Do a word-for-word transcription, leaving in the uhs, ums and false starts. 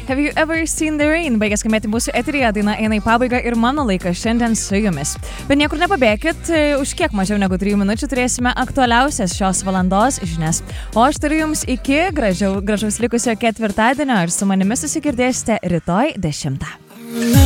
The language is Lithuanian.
Have you ever seen the rain? Baigė skambėti mūsų eteryje, daina eina į pabaigą ir mano laikas šiandien su jumis. Bet niekur nepabėkit, už kiek mažiau negu trijų minučių turėsime aktualiausias šios valandos žinias. O aš turiu jums iki gražiau, gražaus likusio ketvirtadienio ir su manimi susigirdėsite rytoj dešimtą.